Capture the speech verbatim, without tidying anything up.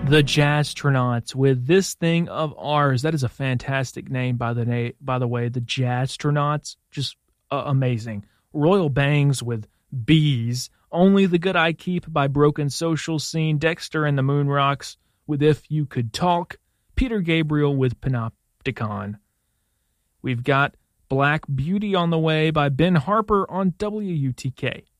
The Jazztronauts with This Thing of Ours. That is a fantastic name, by the na- by the way. The Jazztronauts, just uh, amazing. Royal Bangs with Bees. Only the Good I Keep by Broken Social Scene. Dexter and the Moon Rocks with If You Could Talk. Peter Gabriel with Panopticon. We've got Black Beauty on the way by Ben Harper on W U T K.